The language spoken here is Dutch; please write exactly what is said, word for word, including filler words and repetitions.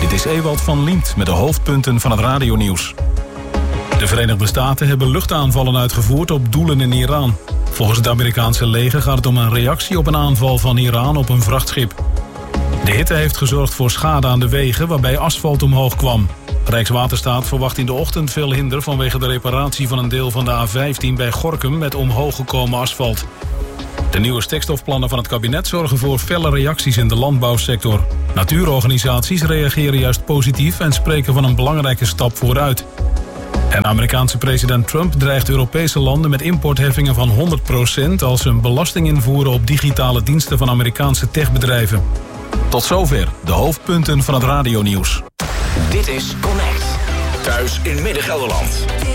Dit is Ewald van Liemt met de hoofdpunten van het radionieuws. De Verenigde Staten hebben luchtaanvallen uitgevoerd op doelen in Iran. Volgens het Amerikaanse leger gaat het om een reactie op een aanval van Iran op een vrachtschip. De hitte heeft gezorgd voor schade aan de wegen waarbij asfalt omhoog kwam. Rijkswaterstaat verwacht in de ochtend veel hinder vanwege de reparatie van een deel van de A vijftien bij Gorinchem met omhoog gekomen asfalt. De nieuwe stikstofplannen van het kabinet zorgen voor felle reacties in de landbouwsector. Natuurorganisaties reageren juist positief en spreken van een belangrijke stap vooruit. En Amerikaanse president Trump dreigt Europese landen met importheffingen van honderd procent... als ze een belasting invoeren op digitale diensten van Amerikaanse techbedrijven. Tot zover de hoofdpunten van het radionieuws. Dit is Connect. Thuis in Midden-Gelderland.